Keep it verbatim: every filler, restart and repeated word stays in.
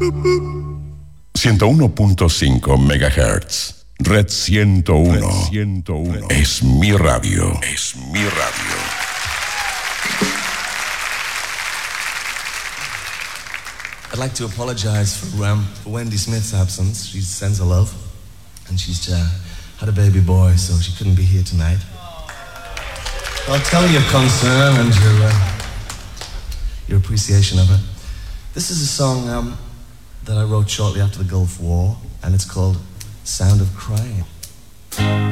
ciento uno punto cinco megahertz. Red ciento uno. Red ciento uno. Es mi radio. Es mi radio. I'd like to apologize for, um, for Wendy Smith's absence. She sends her love, and she's uh, had a baby boy, so she couldn't be here tonight. I'll tell your concern and your uh, your appreciation of her. This is a song um, that I wrote shortly after the Gulf War, and it's called "Sound of Crying."